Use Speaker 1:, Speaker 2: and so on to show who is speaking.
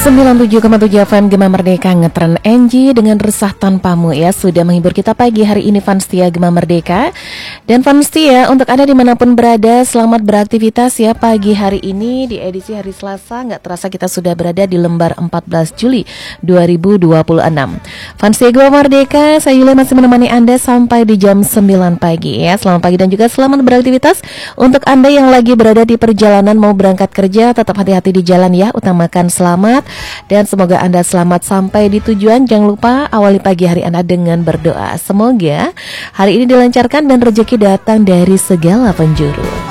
Speaker 1: 97,7 FM Gema Merdeka ngetren NG dengan resah tanpamu ya. Sudah menghibur kita pagi hari ini Fanstia Gema Merdeka. Dan Fanstia untuk Anda dimanapun berada, selamat beraktivitas ya pagi hari ini di edisi hari Selasa. Nggak terasa kita sudah berada di lembar 14 Juli 2026. Fanstia Gema Merdeka, saya Yulia masih menemani Anda sampai di jam 9 pagi ya. Selamat pagi dan juga selamat beraktivitas. Untuk Anda yang lagi berada di perjalanan mau berangkat kerja, tetap hati-hati di jalan ya. Utamakan selamat dan semoga Anda selamat sampai di tujuan. Jangan lupa awali pagi hari Anda dengan berdoa. Semoga hari ini dilancarkan dan rezeki datang dari segala penjuru.